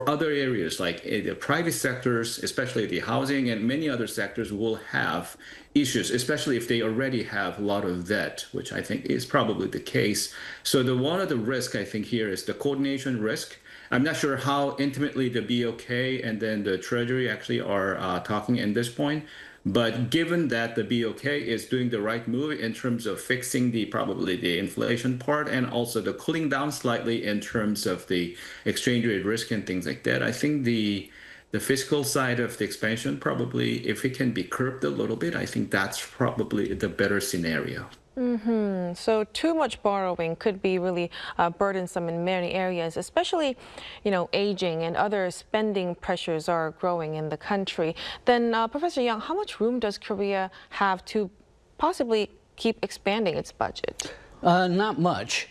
other areas like the private sectors, especially the housing and many other sectors will have issues, especially if they already have a lot of debt, which I think is probably the case. So the one of the risk I think here is the coordination risk. I'm not sure how intimately the BOK and then the Treasury actually are talking in this point. But given that the BOK is doing the right move in terms of fixing the probably the inflation part and also the cooling down slightly in terms of the exchange rate risk and things like that, I think the fiscal side of the expansion probably, if it can be curbed a little bit, I think that's probably the better scenario. So too much borrowing could be really burdensome in many areas, especially, aging and other spending pressures are growing in the country. Then, Professor Yang, how much room does Korea have to possibly keep expanding its budget? Not much.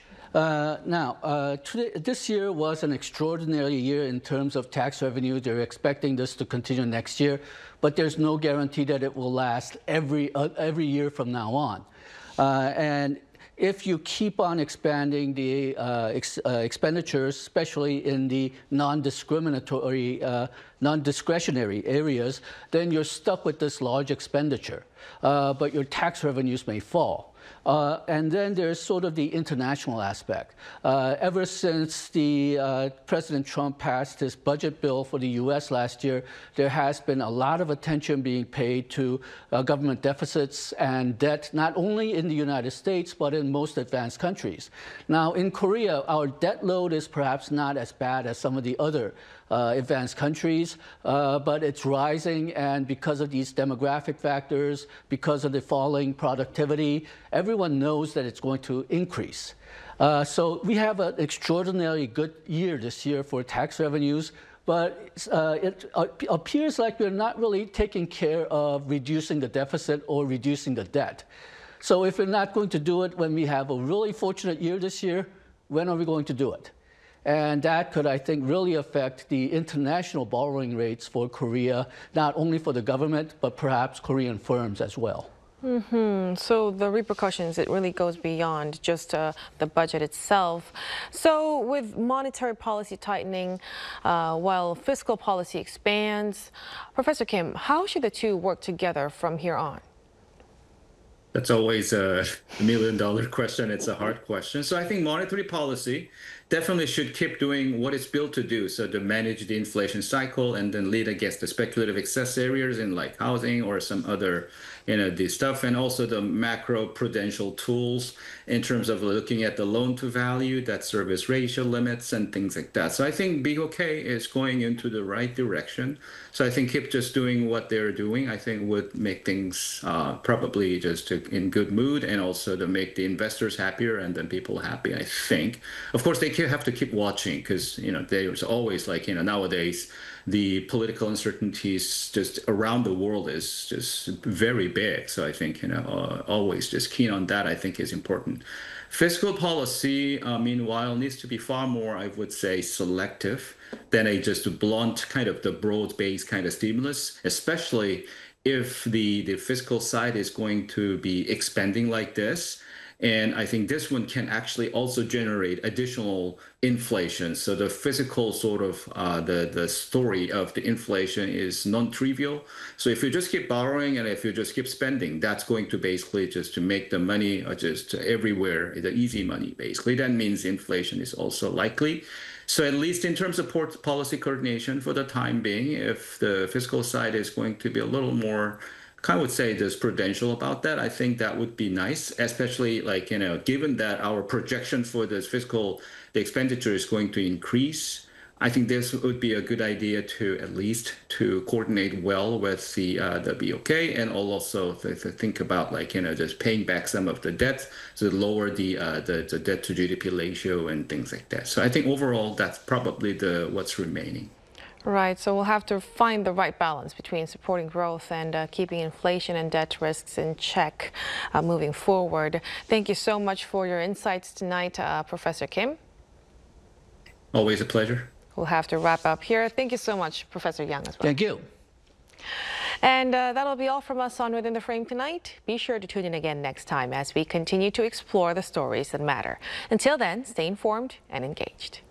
This year was an extraordinary year in terms of tax revenue. They're expecting this to continue next year, but there's no guarantee that it will last every year from now on. And if you keep on expanding the expenditures, especially in the non-discriminatory, non-discretionary areas, then you're stuck with this large expenditure, but your tax revenues may fall. And then there's sort of the international aspect. Ever since President Trump passed his budget bill for the U.S. last year, there has been a lot of attention being paid to government deficits and debt, not only in the United States, but in most advanced countries. Now, in Korea, our debt load is perhaps not as bad as some of the other advanced countries, but it's rising, and because of these demographic factors, because of the falling productivity, everyone knows that it's going to increase. So we have an extraordinarily good year this year for tax revenues, but it appears like we're not really taking care of reducing the deficit or reducing the debt. So if we're not going to do it when we have a really fortunate year this year, when are we going to do it? And that could, I think, really affect the international borrowing rates for Korea, not only for the government, but perhaps Korean firms as well. So the repercussions, it really goes beyond just the budget itself. So with monetary policy tightening, while fiscal policy expands, Professor Kim, how should the two work together from here on? That's always a million-dollar question. It's a hard question. So I think monetary policy definitely should keep doing what it's built to do. So to manage the inflation cycle and then lead against the speculative excess areas in like housing or some other, the stuff, and also the macro prudential tools in terms of looking at the loan to value, debt service ratio limits and things like that. So I think BOK is going into the right direction. So I think keep just doing what they're doing, I think would make things probably just in good mood, and also to make the investors happier and then people happy, I think. Of course, they have to keep watching because, there's always like, nowadays, the political uncertainties just around the world is just very big. So I think, always just keen on that, I think is important. Fiscal policy, meanwhile, needs to be far more, I would say, selective than a just blunt kind of the broad-based kind of stimulus, especially if the fiscal side is going to be expanding like this. And I think this one can actually also generate additional inflation. So the physical sort of the story of the inflation is non-trivial. So if you just keep borrowing and if you just keep spending, that's going to basically just to make the money just everywhere, the easy money, basically. That means inflation is also likely. So at least in terms of policy coordination for the time being, if the fiscal side is going to be a little more I would say just prudential about that. I think that would be nice, especially like, given that our projection for this the expenditure is going to increase. I think this would be a good idea to at least to coordinate well with the BOK and also to think about like, just paying back some of the debt to lower the debt to GDP ratio and things like that. So I think overall, that's probably what's remaining. Right, so we'll have to find the right balance between supporting growth and keeping inflation and debt risks in check moving forward. Thank you so much for your insights tonight, Professor Kim. Always a pleasure. We'll have to wrap up here. Thank you so much, Professor Yang, as well. Thank you. And that'll be all from us on Within the Frame tonight. Be sure to tune in again next time as we continue to explore the stories that matter. Until then, stay informed and engaged.